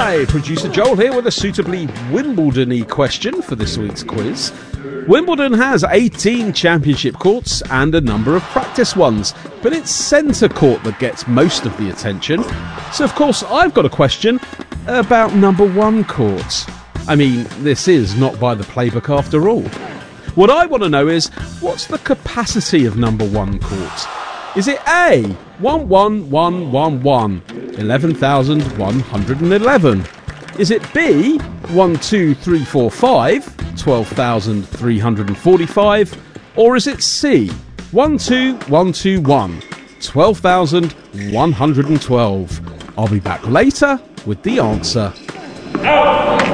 Hi, producer Joel here with a suitably Wimbledon-y question for this week's quiz. Wimbledon has 18 championship courts and a number of practice ones, but it's centre court that gets most of the attention. So of course I've got a question about number one court. I mean, this is not by the playbook after all. What I want to know is, what's the capacity of number one court? Is it A, 11111, 11,111? Is it B, 12345, 12,345? Or is it C, 12121, 12,112? I'll be back later with the answer.